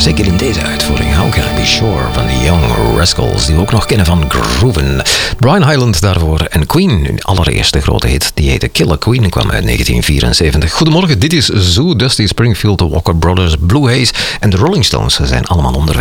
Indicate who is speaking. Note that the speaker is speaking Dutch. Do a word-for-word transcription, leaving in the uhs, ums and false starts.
Speaker 1: Zeker in deze uitvoering. How Can I Be Sure van de Young Rascals, die we ook nog kennen van Grooven. Brian Hyland daarvoor en Queen, hun allereerste grote hit, die heette Killer Queen, kwam uit negentien vierenzeventig. Goedemorgen, dit is Zoo, Dusty Springfield, de Walker Brothers, Blue Haze en de Rolling Stones zijn allemaal onderweg.